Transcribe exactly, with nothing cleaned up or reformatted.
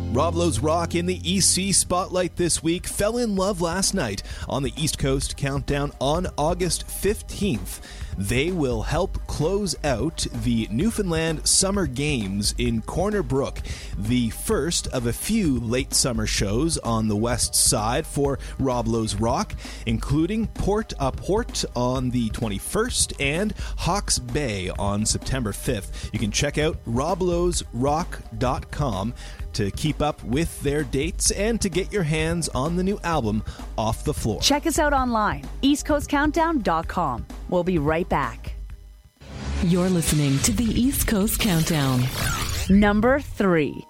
Rob Lowe's Rock in the E C Spotlight this week fell in love last night on the East Coast Countdown on August fifteenth. They will help close out the Newfoundland Summer Games in Corner Brook, the first of a few late summer shows on the west side for Rob Lowe's Rock, including Port à Port on the twenty-first and Hawke's Bay on September fifth. You can check out rob lowe's rock dot com to keep up with their dates and to get your hands on the new album, Off the Floor. Check us out online, east coast countdown dot com. We'll be right back. You're listening to the East Coast Countdown. Number three.